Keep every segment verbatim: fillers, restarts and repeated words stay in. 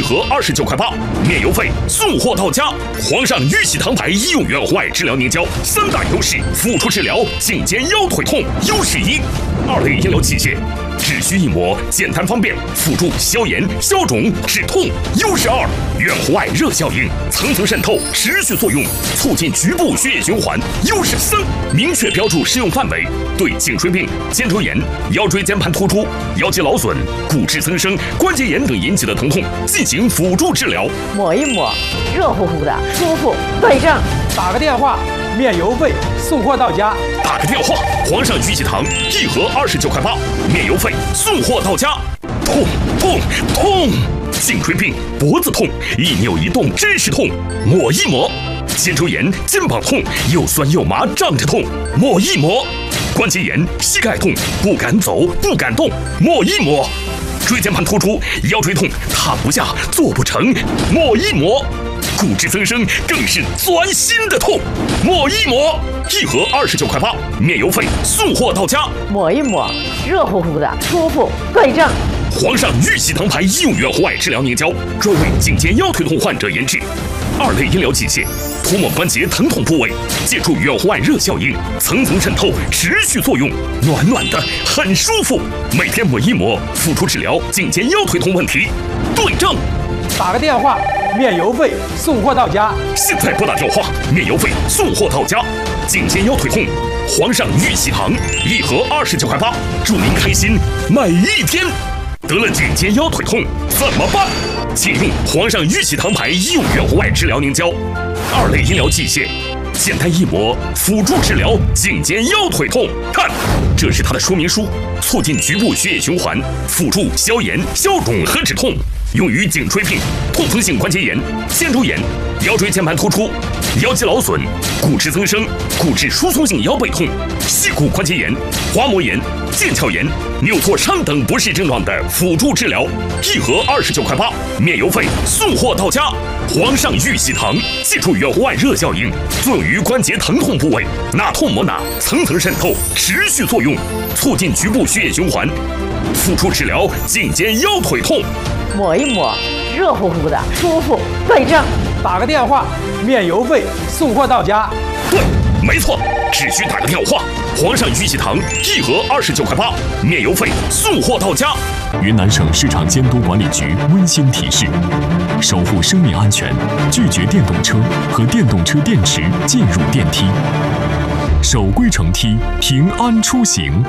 盒二十九块八，免邮费，送货到家。皇上玉玺堂牌医用原户外治疗凝胶，三大优势：辅助治疗颈肩腰腿痛。优势一，二类医疗器械，只需一抹，简单方便，辅助消炎、消肿、止痛。优势二，远红外热效应，层层渗透，持续作用，促进局部血液循环。优势三，明确标注适用范围，对颈椎病、肩周炎、腰椎间盘突出、腰肌劳损、骨质增生、关节炎等引起的疼痛进行辅助治疗。 抹一抹，热乎乎的，舒服，对症。 打个电话，免邮费，送货到家。 打个电话，皇上玉玺堂一盒二十九块八，免邮费，送货到家。痛痛痛！颈椎病、脖子痛，一扭一动真是痛，抹一抹。肩周炎、肩膀痛，又酸又麻，胀着痛，抹一抹。关节炎、膝盖痛，不敢走，不敢动，抹一抹。椎间盘突出、腰椎痛，躺不下，做不成，抹一抹。骨质增生更是钻心的痛，抹一抹。一盒二十九块八，免邮费，送货到家。 抹一抹，热乎乎的，舒服，对症。 皇上玉玺堂牌医用原户外治疗凝胶，专为颈肩腰腿痛患者研制。二类医疗器械，涂抹关节疼痛部位，借助远红外热效应，层层渗透，持续作用，暖暖的，很舒服。每天抹一抹，辅助治疗颈肩腰腿痛问题，对症。 打个电话，免邮费，送货到家。 现在拨打电话，免邮费，送货到家。颈肩腰腿痛，皇上玉玺堂一盒二十九块八，祝您开心每一天。得了颈肩腰腿痛怎么办？请用皇上玉玺堂牌医用远红外治疗凝胶，二类医疗器械，简单一抹，辅助治疗颈肩腰腿痛。看，这是它的说明书，促进局部血液循环，辅助消炎、消肿和止痛，用于颈椎病、痛风性关节炎、肩周炎、腰椎间盘突出、腰肌劳损、骨质增生、骨质疏松性腰背痛、膝骨关节炎、滑膜炎、腱鞘炎、扭挫伤等不适症状的辅助治疗。一盒二十九块八，免邮费，送货到家。皇上玉玺堂借助远红外热效应，作用于关节疼痛部位，哪痛抹哪，层层渗透，持续作用，促进局部血液循环，辅助治疗颈肩腰腿痛。 抹一抹，热乎乎的，舒服，对症。 打个电话，免邮费，送货到家。 对，没错，只需打个电话。皇上玉玺堂一盒二十九块八，免邮费，送货到家。 云南省市场监督管理局温馨提示：守护生命安全，拒绝电动车和电动车电池进入电梯，守规乘梯，平安出行。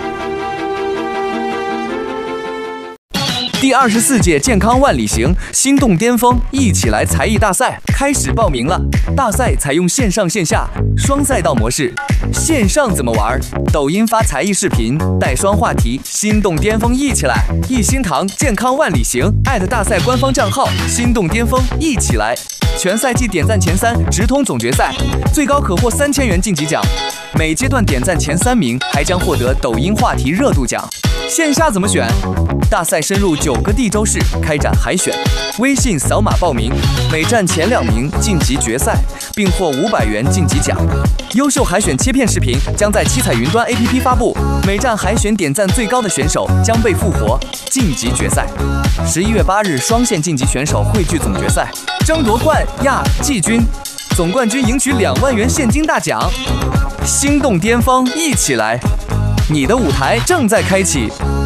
第二十四届健康万里行心动巅峰一起来才艺大赛开始报名了。大赛采用线上线下双赛道模式。线上怎么玩？抖音发才艺视频，带双话题，心动巅峰一起来！一心堂健康万里行艾特大赛官方账号心动巅峰一起来！全赛季点赞前三直通总决赛，最高可获三千元晋级奖。每阶段点赞前三名还将获得抖音话题热度奖。线下怎么选？大赛深入九个地州市开展海选，微信扫码报名，每站前两名晋级决赛，并获五百元晋级奖。优秀海选切片视频将在七彩云端 A P P 发布，每站海选点赞最高的选手将被复活晋级决赛。十一月八日，双线晋级选手汇聚总决赛，争夺冠亚季军，总冠军赢取两万元现金大奖。心动巅峰，一起来！你的舞台正在开启。